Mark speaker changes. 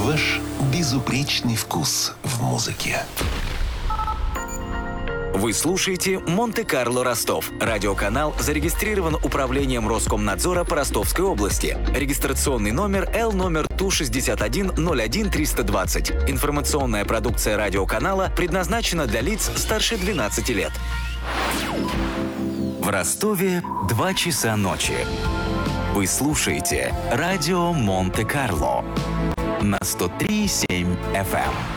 Speaker 1: Ваш безупречный вкус в музыке.
Speaker 2: Вы слушаете «Монте-Карло Ростов». Радиоканал зарегистрирован Управлением Роскомнадзора по Ростовской области. Регистрационный номер Л номер Ту-61-01-320. Информационная продукция радиоканала предназначена для лиц старше 12 лет. В Ростове 2 часа ночи. Вы слушаете радио «Монте-Карло» на 103,7 FM.